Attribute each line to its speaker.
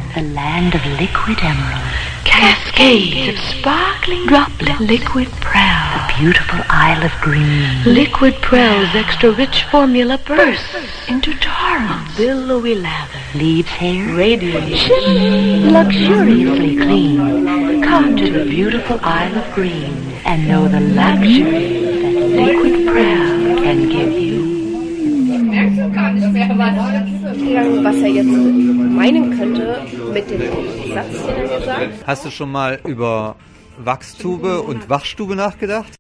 Speaker 1: the land of liquid emerald.
Speaker 2: Cascades of sparkling droplet liquid pearl.
Speaker 1: The beautiful Isle of Green.
Speaker 2: Liquid pearl's extra rich formula bursts into torrents. Billowy lather.
Speaker 1: Leaves hair.
Speaker 2: Radiant.
Speaker 1: Shimmering. Luxuriously clean. Come to the beautiful Isle of Green and know the luxury that liquid pearl can give you.
Speaker 3: Was er jetzt meinen könnte mit dem Satz, den er gesagt hat.
Speaker 4: Hast du schon mal über Wachstube und Wachstube nachgedacht?